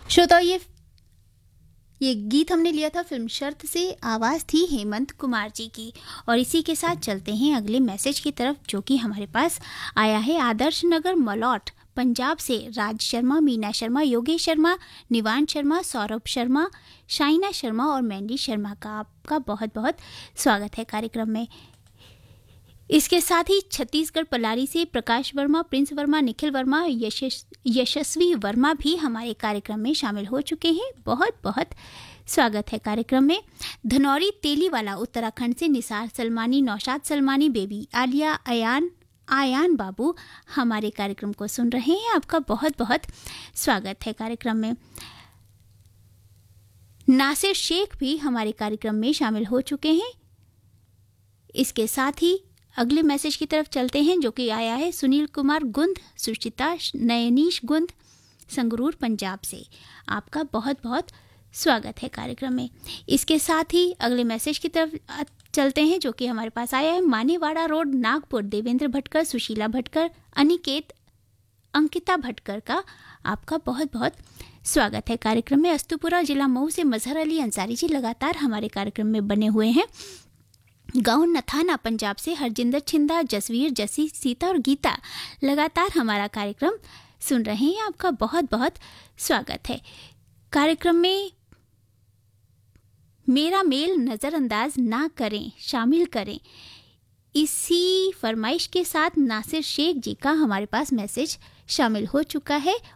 श्रोताओ, ये गीत हमने लिया था फिल्म शर्त से। आवाज़ थी हेमंत कुमार जी की। और इसी के साथ चलते हैं अगले मैसेज की तरफ, जो कि हमारे पास आया है आदर्श नगर मलौट पंजाब से। राज शर्मा, मीना शर्मा, योगेश शर्मा, निवान शर्मा, सौरभ शर्मा, शाइना शर्मा और मैंडी शर्मा का आपका बहुत बहुत स्वागत है कार्यक्रम में। इसके साथ ही छत्तीसगढ़ पलारी से प्रकाश वर्मा, प्रिंस वर्मा, निखिल वर्मा, यशस्वी वर्मा भी हमारे कार्यक्रम में शामिल हो चुके हैं। बहुत बहुत स्वागत है कार्यक्रम में। धनौरी तेलीवाला उत्तराखंड से निसार सलमानी, नौशाद सलमानी, बेबी आलिया, आयान बाबू हमारे कार्यक्रम को सुन रहे हैं। आपका बहुत बहुत स्वागत है कार्यक्रम में। नासिर शेख भी हमारे कार्यक्रम में शामिल हो चुके हैं। इसके साथ ही अगले मैसेज की तरफ चलते हैं, जो कि आया है सुनील कुमार गुंद, सुचिता नयनीश गुंद, संगरूर पंजाब से। आपका बहुत बहुत स्वागत है कार्यक्रम में। इसके साथ ही अगले मैसेज की तरफ चलते हैं, जो कि हमारे पास आया है मानेवाड़ा रोड, नागपुर, देवेंद्र भटकर, सुशीला भटकर, अनिकेत, अंकिता भटकर का आपका बहुत बहुत स्वागत है कार्यक्रम में। अस्तुपुरा जिला मऊ से मजहर अली अंसारी जी लगातार हमारे कार्यक्रम में बने हुए हैं। गांव नथाना पंजाब से हरजिंदर छिंदा, जसवीर, जसी, सीता और गीता लगातार हमारा कार्यक्रम सुन रहे हैं। आपका बहुत बहुत स्वागत है कार्यक्रम में। मेरा मेल नज़रअंदाज ना करें, शामिल करें, इसी फरमाइश के साथ नासिर शेख जी का हमारे पास मैसेज शामिल हो चुका है।